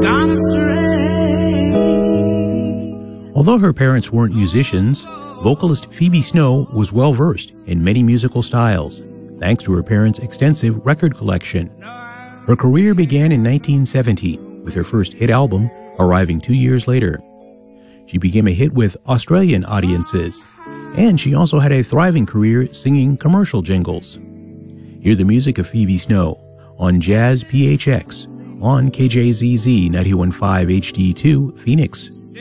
gone astray. Although her parents weren't musicians, vocalist Phoebe Snow was well-versed in many musical styles, thanks to her parents' extensive record collection. Her career began in 1970, with her first hit album arriving 2 years later. She became a hit with Australian audiences, and she also had a thriving career singing commercial jingles. Hear the music of Phoebe Snow on Jazz PHX on KJZZ 91.5 HD2 Phoenix.